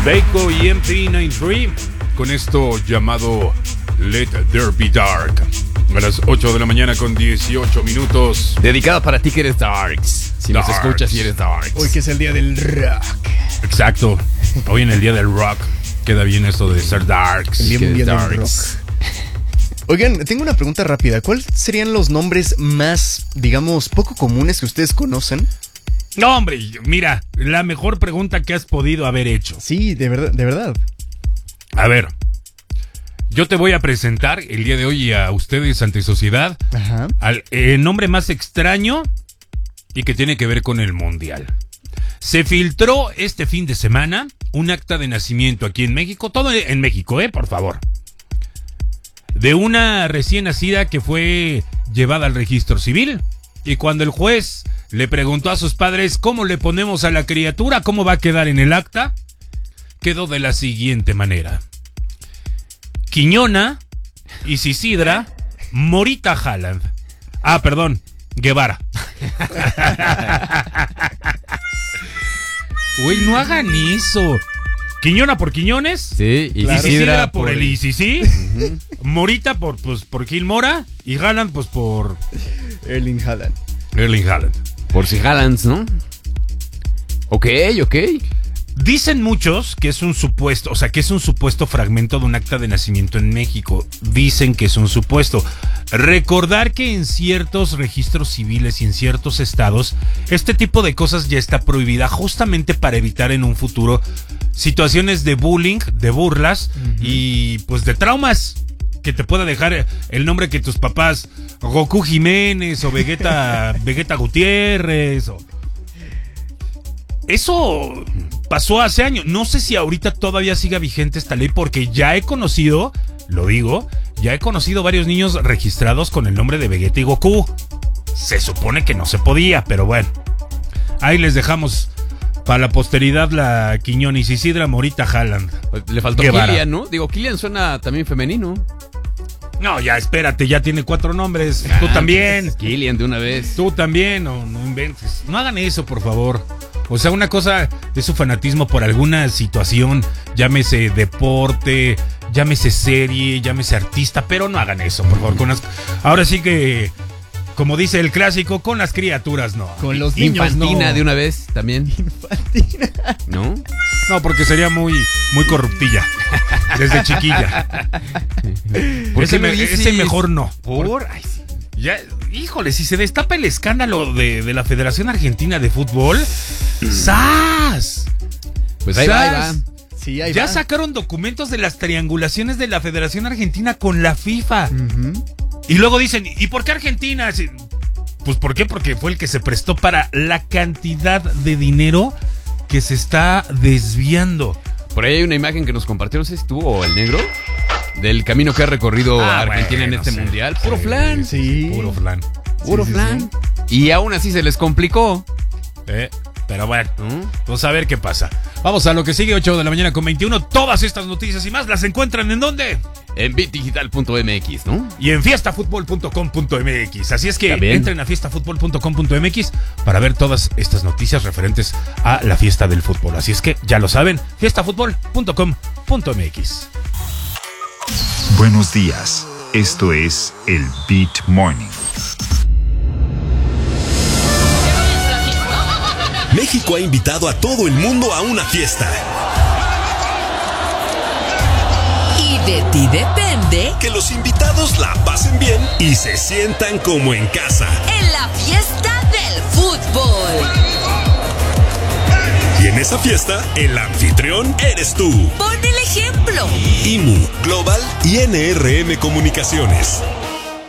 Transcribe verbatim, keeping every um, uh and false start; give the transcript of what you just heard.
Baco y M P noventa y tres con esto llamado Let There Be Dark. A las ocho de la mañana con dieciocho minutos. Dedicada para ti que eres Darks. Si Darks. nos escuchas y eres Darks. Hoy que es el día del rock. Exacto. Hoy en el día del rock. Queda bien esto de ser Darks. El día Que mundial es del rock. Oigan, tengo una pregunta rápida. ¿Cuáles serían los nombres más, digamos, poco comunes que ustedes conocen? No, hombre, mira, la mejor pregunta que has podido haber hecho. Sí, de verdad, de verdad. A ver, yo te voy a presentar el día de hoy a ustedes ante sociedad Ajá. al el nombre más extraño y que tiene que ver con el mundial. Se filtró este fin de semana un acta de nacimiento aquí en México, todo en México, eh, por favor, de una recién nacida que fue llevada al registro civil. Y cuando el juez le preguntó a sus padres cómo le ponemos a la criatura, cómo va a quedar en el acta, quedó de la siguiente manera: Quiñona Isidra Morita Haaland. Ah, perdón, Guevara. Güey, no hagan eso. Quiñona por Quiñones. Sí, y Claro. Isidra Isidra por, por el Isisi. Uh-huh. Morita por, pues, por Gil Mora. Y Haaland pues por Erling Haaland. Erling Haaland. Por si Haalands, ¿no? Ok, ok. Dicen muchos que es un supuesto, o sea, que es un supuesto fragmento de un acta de nacimiento en México. Dicen que es un supuesto. Recordar que en ciertos registros civiles y en ciertos estados, este tipo de cosas ya está prohibida justamente para evitar en un futuro situaciones de bullying, de burlas uh-huh. y pues de traumas que te pueda dejar el nombre que tus papás, Goku Jiménez o Vegeta, Vegeta Gutiérrez o... Eso pasó hace años. No sé si ahorita todavía siga vigente esta ley, porque ya he conocido, lo digo, ya he conocido varios niños registrados con el nombre de Vegeta y Goku. Se supone que no se podía, pero bueno. Ahí les dejamos para la posteridad la Quiñones Isidra Morita Haaland. Le faltó Guevara. Kylian, ¿no? Digo, Kylian suena también femenino. No, ya espérate, ya tiene cuatro nombres. Ah, Tú también. Kylian de una vez. Tú también, no, no inventes. No hagan eso, por favor. O sea, una cosa es su fanatismo por alguna situación, llámese deporte, llámese serie, llámese artista, pero no hagan eso, por favor. Con las... Ahora sí que, como dice el clásico, con las criaturas no. Con los niños Infantina no. de una vez también. Infantina. ¿No? No, porque sería muy, muy corruptilla, desde chiquilla. ¿Por ese, qué me me, dices? ese mejor no. ¿Por? Ay, sí. Ya, híjole, si se destapa el escándalo de, de la Federación Argentina de Fútbol, ¡zas! Pues ahí va, ahí va. Sí, ahí Ya va. sacaron documentos de las triangulaciones de la Federación Argentina con la FIFA. Uh-huh. Y luego dicen, ¿y por qué Argentina? Pues ¿por qué? Porque fue el que se prestó para la cantidad de dinero que se está desviando. Por ahí hay una imagen que nos compartió, no sé si tú o el negro, del camino que ha recorrido Ah, Argentina bueno, en este sí. mundial. Puro Sí, flan. Sí. Puro flan. Puro sí, sí, flan. Y aún así se les complicó. Eh, pero bueno, ¿Mm? pues a ver qué pasa. Vamos a lo que sigue, ocho de la mañana con veintiuno. Todas estas noticias y más las encuentran ¿en dónde? En bit digital punto m x, ¿no? Y en fiesta fútbol punto com punto m x. Así es que También. entren a fiesta fútbol punto com punto m x para ver todas estas noticias referentes a la fiesta del fútbol. Así es que ya lo saben, fiesta fútbol punto com punto m x. Buenos días. Esto es el Beat Morning. México ha invitado a todo el mundo a una fiesta. Y de ti depende Que los invitados la pasen bien y se sientan como en casa. en la fiesta del fútbol. Y en esa fiesta, el anfitrión eres tú. Pon el ejemplo. I M U, Global y N R M Comunicaciones.